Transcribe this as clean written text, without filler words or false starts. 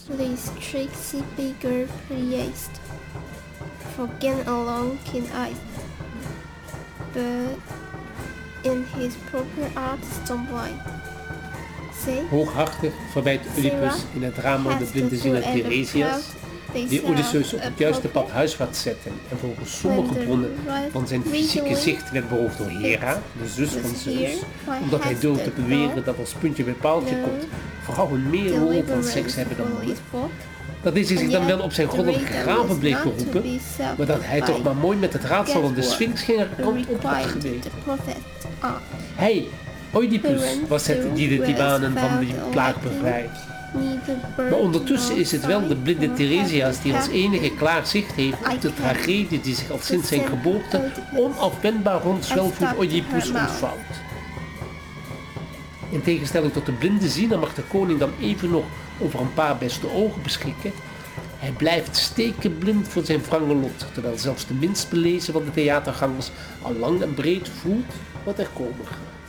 this tricksy beggar priest for getting along keen-eyed, but in his proper art stone blind. Hooghartig verwijt Oedipus in het drama de blinde ziener Tiresias, die Odysseus op het juiste pad huiswaarts zette en volgens sommige bronnen van zijn fysieke zicht werd beroofd door Hera, de zus van Zeus, omdat hij durfde te beweren dat als puntje bij paaltje komt vrouwen meer lol van seks hebben dan mannen. Dat deze zich dan wel op zijn goddelijke graven bleef beroepen, maar dat hij toch maar mooi met het raadsel van de Sphinx geen kant op had geweten. Hij, Oedipus, was het die de Thebanen van die plaag bevrijdt. Maar ondertussen is het wel de blinde Tiresias die als enige klaar zicht heeft op de tragedie die zich al sinds zijn geboorte onafwendbaar rond zwelvoet Oedipus ontvouwt. In tegenstelling tot de blinde ziener mag de koning dan even nog over een paar beste ogen beschikken. Hij blijft stekenblind voor zijn wrange lot, terwijl zelfs de minst belezen van de theatergangers al lang en breed voelt wat er komen gaat.